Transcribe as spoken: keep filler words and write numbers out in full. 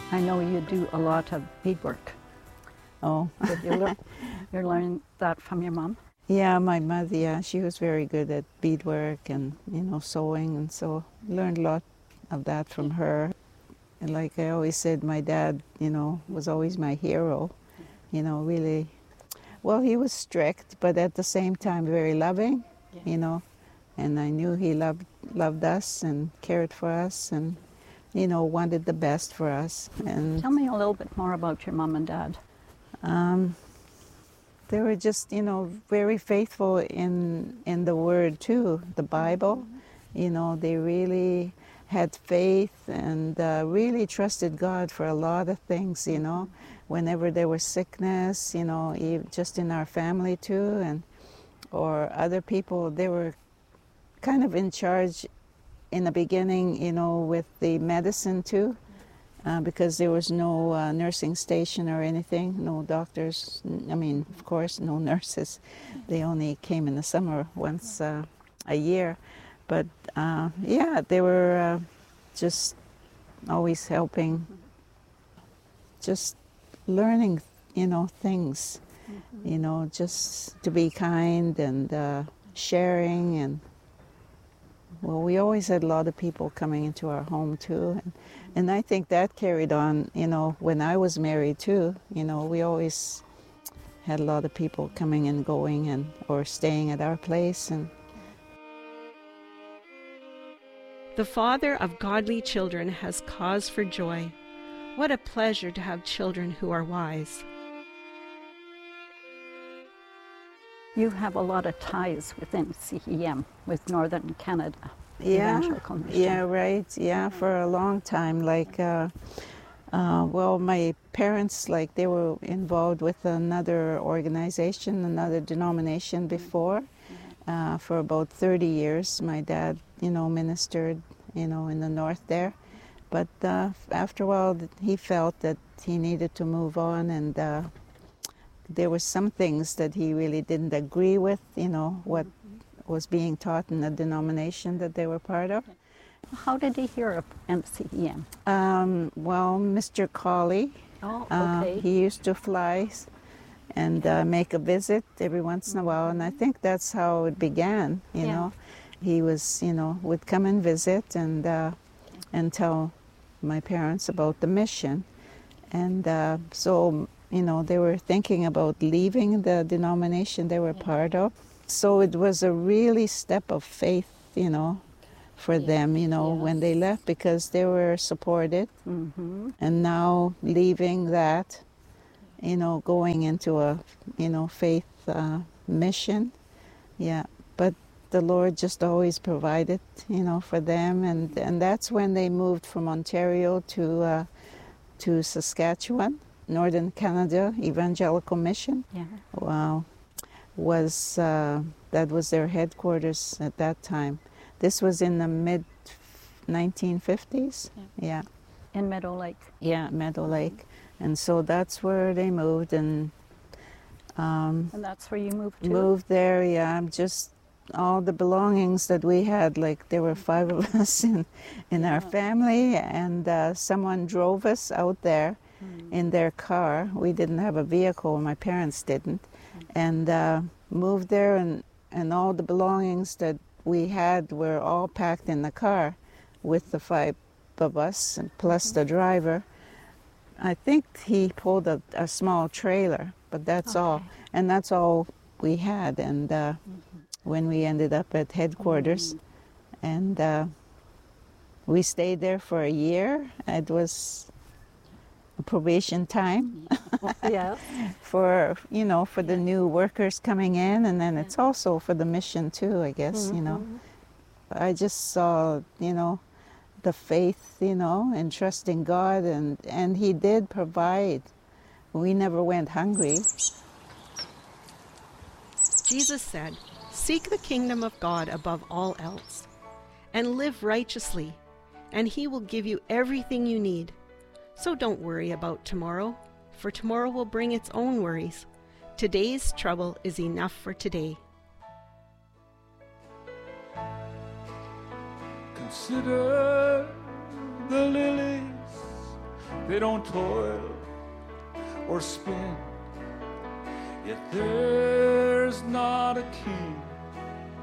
I know you do a lot of beadwork. Oh. Did you learn, you learned that from your mom? Yeah, my mother, yeah, she was very good at beadwork and, you know, sewing, and so learned a lot of that from her. And like I always said, my dad, you know, was always my hero, you know, really. Well, he was strict, but at the same time very loving, Yeah. you know, and I knew he loved loved us and cared for us and, you know, wanted the best for us. And Tell me a little bit more about your mom and dad. um, they were just, you know, very faithful in in the Word too, the Bible. You know, they really had faith and uh, really trusted God for a lot of things, you know. Whenever there was sickness, you know, e- just in our family too, and or other people, they were kind of in charge in the beginning, you know, with the medicine too, uh, because there was no uh, nursing station or anything, no doctors. I mean, of course, no nurses. They only came in the summer once uh, a year. But uh, yeah, they were uh, just always helping, just learning, you know, things, you know, just to be kind and uh, sharing. And well, we always had a lot of people coming into our home too. And, and I think that carried on, you know, when I was married too. You know, we always had a lot of people coming and going and or staying at our place. And The father of godly children has cause for joy. What a pleasure to have children who are wise. You have a lot of ties within C E M, with Northern Canada yeah, Evangelical Mission. yeah, right, yeah, for a long time. Like, uh, uh, well, my parents, like, they were involved with another organization, another denomination before. Uh, for about thirty years, my dad, you know, ministered, you know, in the north there. But uh, after a while, he felt that he needed to move on, and uh, there were some things that he really didn't agree with, you know, what was being taught in the denomination that they were part of. How did he hear of M C E M? Um, well, Mister Colley, Oh, uh, okay. he used to fly and uh, make a visit every once in a while, and I think that's how it began, you Yeah. know. He was, you know, would come and visit and uh, and tell my parents about the mission. And uh, so, you know, they were thinking about leaving the denomination they were part of. So it was a really step of faith, you know, for Yes, them, you know, when they yes. left, because they were supported. Mm-hmm. And now leaving that, you know, going into a, you know, faith uh, mission. Yeah, but the Lord just always provided, you know, for them. And, and that's when they moved from Ontario to, uh, to Saskatchewan, Northern Canada Evangelical Mission. Yeah. Wow. Was, uh, that was their headquarters at that time. This was in the mid nineteen fifties. Yeah. In Meadow Lake. Yeah, Meadow Lake. And so that's where they moved, and um, And that's where you moved to? moved there, yeah, just all the belongings that we had, like there were five of us in, in our family, and uh, someone drove us out there in their car. We didn't have a vehicle, my parents didn't, and uh, moved there, and, and all the belongings that we had were all packed in the car with the five of us, and plus the driver. I think he pulled a, a small trailer, but that's all. Okay. And that's all we had. And uh, when we ended up at headquarters, and uh, we stayed there for a year. It was a probation time Yeah. for, you know, for the new workers coming in, and then it's also for the mission too, I guess, you know. I just saw, you know, the faith, you know, and trusting God, and, and He did provide. We never went hungry. Jesus said, "Seek the kingdom of God above all else, and live righteously, and He will give you everything you need. So don't worry about tomorrow, for tomorrow will bring its own worries. Today's trouble is enough for today." Consider the lilies They don't toil or spin. Yet there's not a king